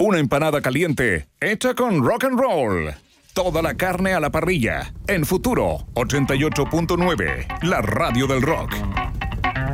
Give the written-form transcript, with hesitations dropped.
Una empanada caliente hecha con rock and roll. Toda la carne a la parrilla. En Futuro 88.9, la radio del rock.